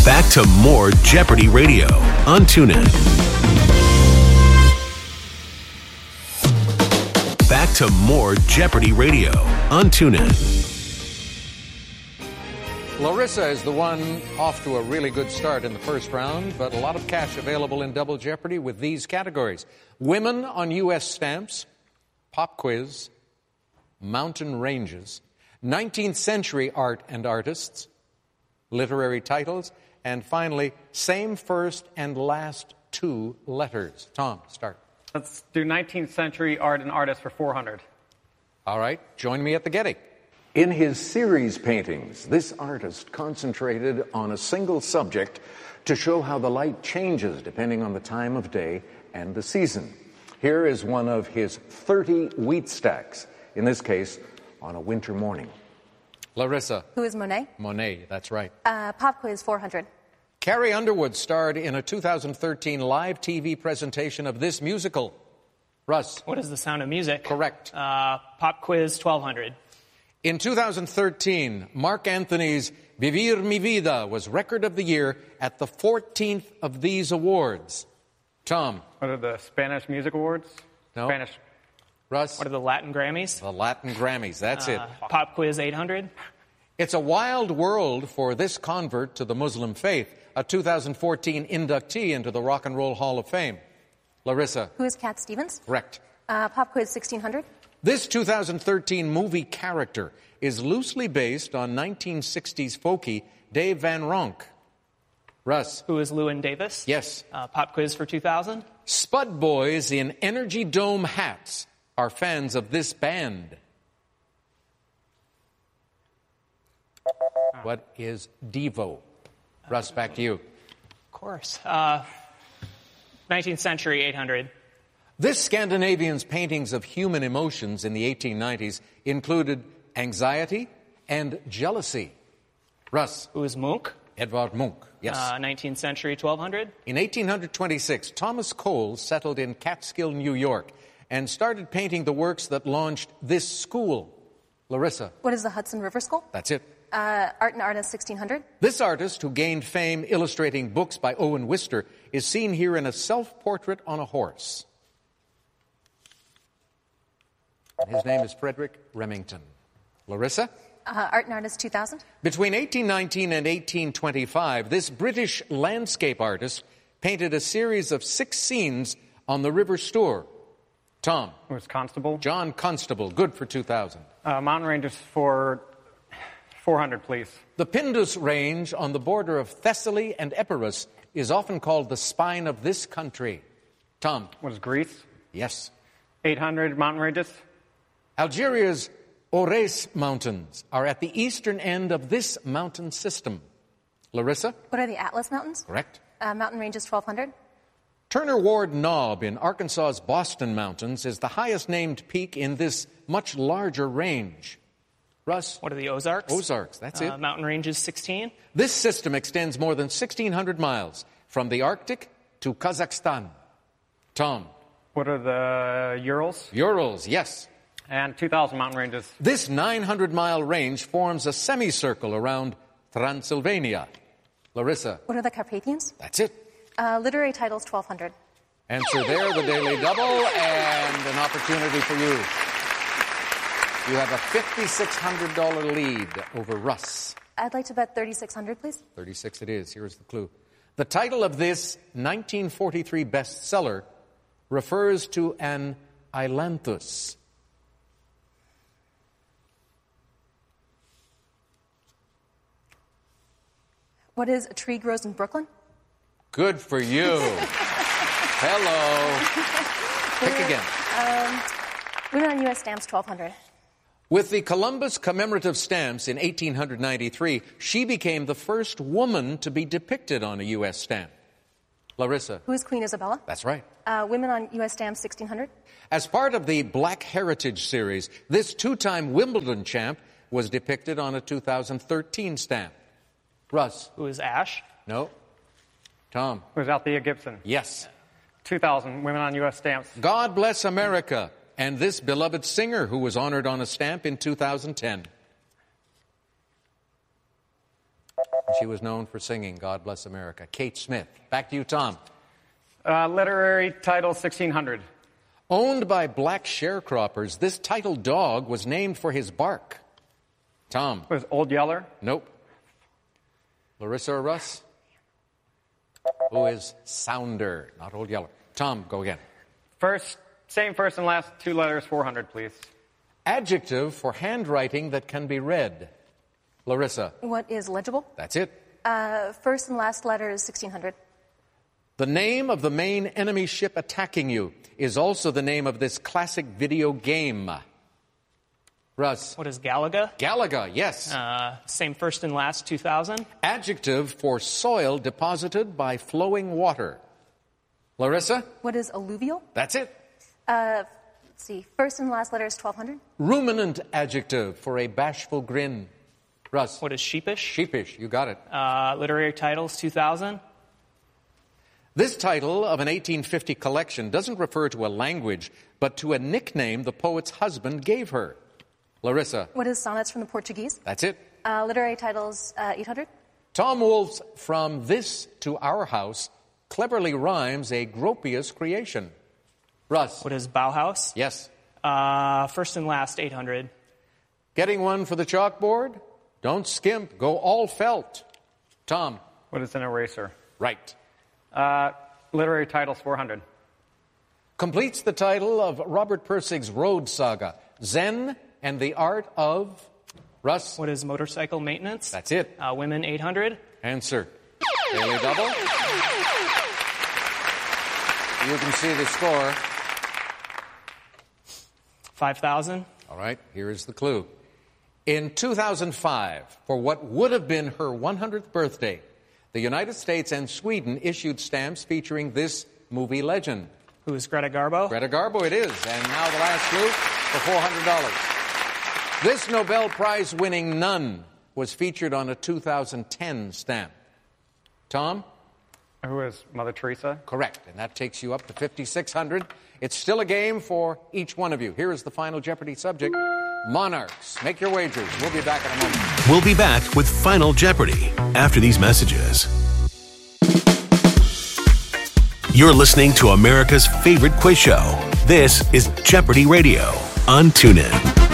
Back to more Jeopardy Radio on TuneIn. Back to more Jeopardy Radio on TuneIn. Larissa is the one off to a really good start in the first round, but a lot of cash available in Double Jeopardy with these categories. Women on U.S. stamps, pop quiz, mountain ranges, 19th century art and artists, literary titles, and finally, same first and last two letters. Tom, start. Let's do 19th century art and artists for 400. All right, join me at the Getty. In his series paintings, this artist concentrated on a single subject to show how the light changes depending on the time of day and the season. Here is one of his 30 wheat stacks, in this case, on a winter morning. Larissa. Who is Monet? Monet, that's right. Pop quiz 400. Carrie Underwood starred in a 2013 live TV presentation of this musical. Russ. What is The Sound of Music? Correct. Pop quiz 1200. In 2013, Mark Anthony's Vivir Mi Vida was Record of the Year at the 14th of these awards. Tom. What are the Spanish Music Awards? No. Spanish. Russ. What are the Latin Grammys? The Latin Grammys, that's it. Pop quiz 800. It's a wild world for this convert to the Muslim faith, a 2014 inductee into the Rock and Roll Hall of Fame. Larissa. Who is Cat Stevens? Correct. Pop quiz 1600. This 2013 movie character is loosely based on 1960s folkie Dave Van Ronk. Russ. Who is Llewyn Davis? Yes. Pop quiz for 2000. Spud boys in Energy Dome hats are fans of this band. What is Devo? Russ, back to you. Of course. 19th century 800. This Scandinavian's paintings of human emotions in the 1890s included anxiety and jealousy. Russ. Who is Munch? Edvard Munch, yes. 19th century 1200. In 1826, Thomas Cole settled in Catskill, New York, and started painting the works that launched this school. Larissa. What is the Hudson River School? That's it. Art and Artist 1600. This artist, who gained fame illustrating books by Owen Wister, is seen here in a self-portrait on a horse. His name is Frederick Remington. Larissa? Art and Artist 2000. Between 1819 and 1825, this British landscape artist painted a series of 6 scenes on the River Stour. Tom. Who is Constable? John Constable. Good for 2000. Mountain ranges for 400, please. The Pindus Range on the border of Thessaly and Epirus is often called the spine of this country. Tom. What is Greece? Yes. 800 mountain ranges. Algeria's Ores Mountains are at the eastern end of this mountain system. Larissa? What are the Atlas Mountains? Correct. Mountain ranges 1200. Turner Ward Knob in Arkansas's Boston Mountains is the highest named peak in this much larger range. Russ? What are the Ozarks? Ozarks, that's it. Mountain ranges 16. This system extends more than 1,600 miles from the Arctic to Kazakhstan. Tom? What are the Urals? Urals, yes. And 2,000 mountain ranges. This 900-mile range forms a semicircle around Transylvania. Larissa? What are the Carpathians? That's it. Literary titles 1200. Answer there, the Daily Double, and an opportunity for you. You have a $5,600 lead over Russ. I'd like to bet 3,600, please. 36 it is. Here's the clue. The title of this 1943 bestseller refers to an ailanthus. What is A Tree Grows in Brooklyn? Good for you. Hello. Pick again. Women on U.S. stamps 1200. With the Columbus commemorative stamps in 1893, she became the first woman to be depicted on a U.S. stamp. Larissa. Who is Queen Isabella? That's right. Women on U.S. stamps 1600. As part of the Black Heritage series, this 2-time Wimbledon champ was depicted on a 2013 stamp. Russ. Who is Ash? No. Tom. Who is Althea Gibson? Yes. 2,000 women on U.S. stamps. God Bless America, and this beloved singer who was honored on a stamp in 2010. She was known for singing God Bless America. Kate Smith. Back to you, Tom. Literary title 1600. Owned by black sharecroppers, this titled dog was named for his bark. Tom. Was Old Yeller? Nope. Larissa or Russ? Who is Sounder, not Old Yeller. Tom, go again. Same first and last 2 letters, 400, please. Adjective for handwriting that can be read. Larissa. What is legible? That's it. First and last letter is 1600. The name of the main enemy ship attacking you is also the name of this classic video game. Russ. What is Galaga? Galaga, yes. Same first and last, 2000. Adjective for soil deposited by flowing water. Larissa? What is alluvial? That's it. Let's see. First and last letter is 1200. Ruminant adjective for a bashful grin. Russ? What is sheepish? Sheepish, you got it. Literary titles, 2000. This title of an 1850 collection doesn't refer to a language, but to a nickname the poet's husband gave her. Larissa? What is sonnets from the Portuguese? That's it. Literary titles 800. Tom Wolfe's From This to Our House cleverly rhymes a Gropius creation. Russ? What is Bauhaus? Yes. First and last, 800. Getting one for the chalkboard? Don't skimp. Go all felt. Tom? What is an eraser? Right. Literary titles 400. Completes the title of Robert Pirsig's Road Saga, Zen and the Art of... Russ? What is motorcycle maintenance? That's it. Women, 800. Answer. Daily double. You can see the score. 5,000. All right, here is the clue. In 2005, for what would have been her 100th birthday, the United States and Sweden issued stamps featuring this movie legend. Who is Greta Garbo? Greta Garbo it is. And now the last clue for $400. This Nobel Prize-winning nun was featured on a 2010 stamp. Tom? Who is Mother Teresa? Correct. And that takes you up to $5,600. It's still a game for each one of you. Here is the final Jeopardy subject. Monarchs. Make your wagers. We'll be back in a moment. We'll be back with Final Jeopardy after these messages. You're listening to America's favorite quiz show. This is Jeopardy Radio on TuneIn.